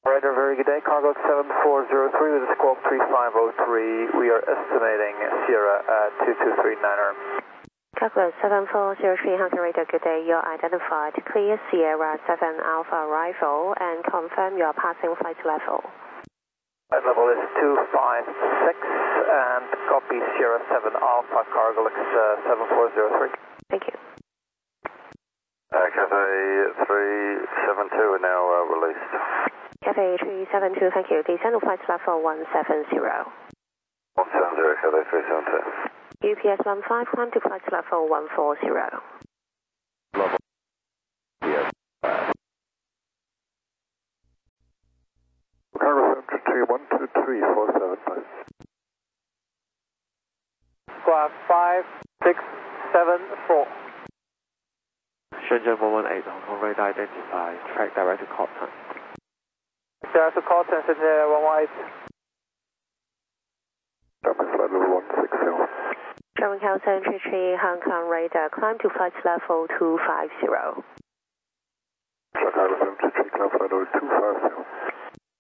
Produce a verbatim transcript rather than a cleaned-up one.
Radar, very good day. Cargo seven four zero three with a squawk three five zero three. We are estimating Sierra at two two three niner. Cargo seven four zero three, Hong Kong Radar, good day. You're identified. Clear Sierra seven Alpha arrival and confirm your passing flight level. Flight level is two five six and copy Sierra seven Alpha, Cargo uh, seven four zero three. Thank you. Uh, Cathay three seven two are now uh, released. Cathay three seven two, thank you. Descend flight level one seven zero. one seven zero, Cathay three seven two. U P S one five, climb to flight level one four zero. Level, yes. Cargo seven three one two three four seven five. Squawk five six seven four. Shenzhen one one eight, Hong Kong Radar identified. Track direct to Cotton. Direct to Cotton, Shenzhen one one eight. Dropping flight level one six zero. German Council three three, Hong Kong Radar, climb to flight level two five zero. Cargo seven three three, climb flight level two five zero.